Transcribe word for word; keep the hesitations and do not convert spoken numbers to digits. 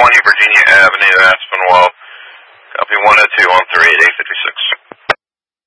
twenty Virginia Avenue, Aspinwall. Copy one oh two on three eight eight fifty-six.